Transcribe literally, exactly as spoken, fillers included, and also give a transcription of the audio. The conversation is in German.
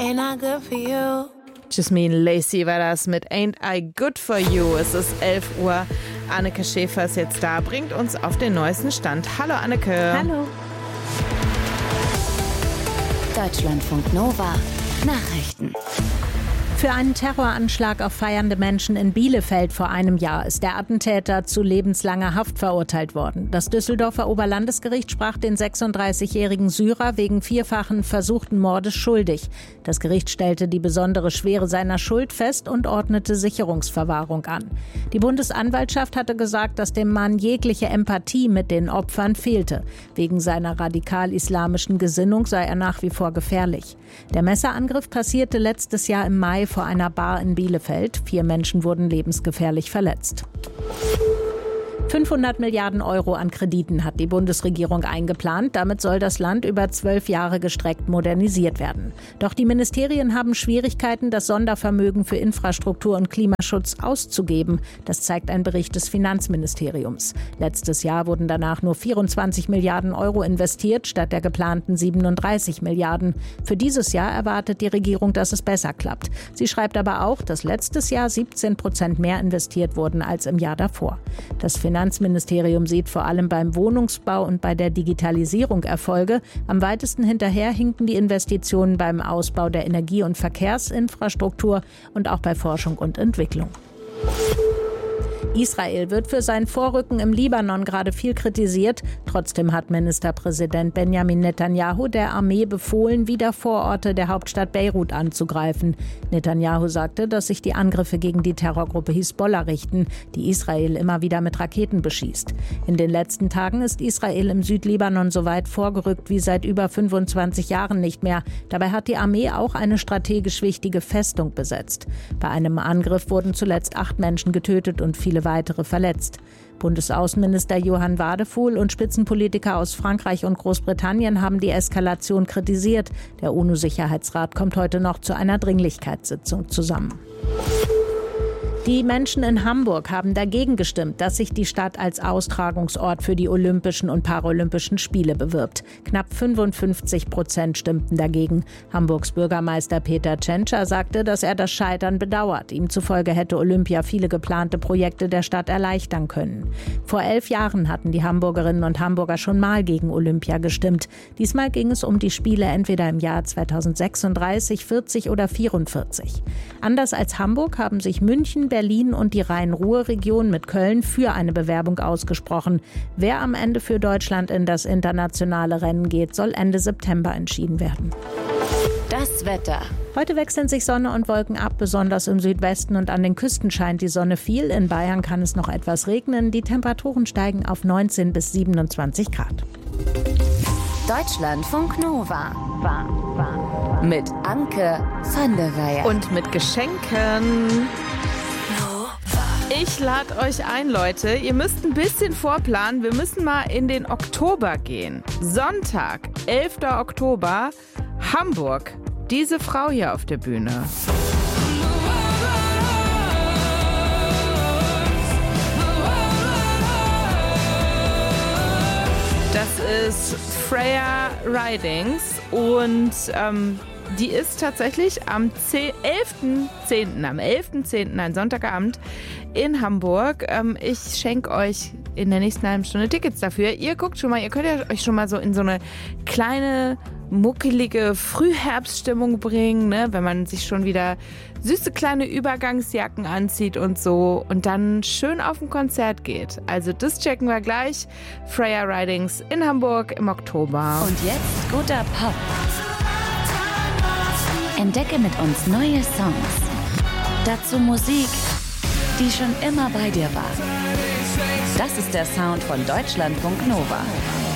Ain't I good for you? Jasmine Lacey war das mit Ain't I Good For You. Es ist elf Uhr. Anneke Schäfer ist jetzt da, bringt uns auf den neuesten Stand. Hallo Anneke. Hallo. Deutschlandfunk Nova Nachrichten. Für einen Terroranschlag auf feiernde Menschen in Bielefeld vor einem Jahr ist der Attentäter zu lebenslanger Haft verurteilt worden. Das Düsseldorfer Oberlandesgericht sprach den sechsunddreißigjährigen Syrer wegen vierfachen versuchten Mordes schuldig. Das Gericht stellte die besondere Schwere seiner Schuld fest und ordnete Sicherungsverwahrung an. Die Bundesanwaltschaft hatte gesagt, dass dem Mann jegliche Empathie mit den Opfern fehlte. Wegen seiner radikal-islamischen Gesinnung sei er nach wie vor gefährlich. Der Messerangriff passierte letztes Jahr im Mai vor einer Bar in Bielefeld. Vier Menschen wurden lebensgefährlich verletzt. fünfhundert Milliarden Euro an Krediten hat die Bundesregierung eingeplant. Damit soll das Land über zwölf Jahre gestreckt modernisiert werden. Doch die Ministerien haben Schwierigkeiten, das Sondervermögen für Infrastruktur und Klimaschutz auszugeben. Das zeigt ein Bericht des Finanzministeriums. Letztes Jahr wurden danach nur vierundzwanzig Milliarden Euro investiert, statt der geplanten siebenunddreißig Milliarden. Für dieses Jahr erwartet die Regierung, dass es besser klappt. Sie schreibt aber auch, dass letztes Jahr siebzehn Prozent mehr investiert wurden als im Jahr davor. Das Finanzministerium Das Finanzministerium sieht vor allem beim Wohnungsbau und bei der Digitalisierung Erfolge. Am weitesten hinterher hinken die Investitionen beim Ausbau der Energie- und Verkehrsinfrastruktur und auch bei Forschung und Entwicklung. Israel wird für sein Vorrücken im Libanon gerade viel kritisiert. Trotzdem hat Ministerpräsident Benjamin Netanyahu der Armee befohlen, wieder Vororte der Hauptstadt Beirut anzugreifen. Netanyahu sagte, dass sich die Angriffe gegen die Terrorgruppe Hisbollah richten, die Israel immer wieder mit Raketen beschießt. In den letzten Tagen ist Israel im Südlibanon so weit vorgerückt wie seit über fünfundzwanzig Jahren nicht mehr. Dabei hat die Armee auch eine strategisch wichtige Festung besetzt. Bei einem Angriff wurden zuletzt acht Menschen getötet und viele weitere verletzt. Bundesaußenminister Johann Wadefuhl und Spitzenpolitiker aus Frankreich und Großbritannien haben die Eskalation kritisiert. Der U N O-Sicherheitsrat kommt heute noch zu einer Dringlichkeitssitzung zusammen. Die Menschen in Hamburg haben dagegen gestimmt, dass sich die Stadt als Austragungsort für die Olympischen und Paralympischen Spiele bewirbt. Knapp fünfundfünfzig Prozent stimmten dagegen. Hamburgs Bürgermeister Peter Tschentscher sagte, dass er das Scheitern bedauert. Ihm zufolge hätte Olympia viele geplante Projekte der Stadt erleichtern können. Vor elf Jahren hatten die Hamburgerinnen und Hamburger schon mal gegen Olympia gestimmt. Diesmal ging es um die Spiele entweder im Jahr zweitausendsechsunddreißig, vierzig oder vierundvierzig. Anders als Hamburg haben sich München, Berlin und die Rhein-Ruhr-Region mit Köln für eine Bewerbung ausgesprochen. Wer am Ende für Deutschland in das internationale Rennen geht, soll Ende September entschieden werden. Das Wetter. Heute wechseln sich Sonne und Wolken ab, besonders im Südwesten und an den Küsten scheint die Sonne viel. In Bayern kann es noch etwas regnen. Die Temperaturen steigen auf neunzehn bis siebenundzwanzig Grad. Deutschlandfunk Nova. War, war, war. Mit Anke van der Weyer. Und mit Geschenken. Ich lade euch ein, Leute. Ihr müsst ein bisschen vorplanen. Wir müssen mal in den Oktober gehen. Sonntag, elfter Oktober, Hamburg. Diese Frau hier auf der Bühne. Das ist Freya Ridings und ähm, die ist tatsächlich am elften zehnten, am elften zehnten, ein Sonntagabend in Hamburg. Ähm, ich schenke euch in der nächsten halben Stunde Tickets dafür. Ihr guckt schon mal, ihr könnt ja euch schon mal so in so eine kleine, muckelige Frühherbststimmung bringen, ne? Wenn man sich schon wieder süße kleine Übergangsjacken anzieht und so und dann schön auf ein Konzert geht. Also das checken wir gleich. Freya Ridings in Hamburg im Oktober. Und jetzt guter Pop. Entdecke mit uns neue Songs. Dazu Musik, die schon immer bei dir war. Das ist der Sound von Deutschlandfunk Nova.